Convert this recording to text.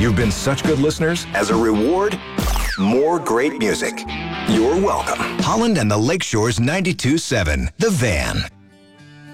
You've been such good listeners. As a reward, more great music. You're welcome. Holland and the Lakeshore's 92.7, The Van.